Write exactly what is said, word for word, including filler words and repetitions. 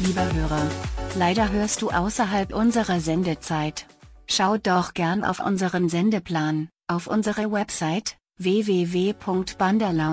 Lieber Hörer, leider hörst du außerhalb unserer Sendezeit. Schau doch gern auf unseren Sendeplan, auf unsere Website w w w punkt banderlounge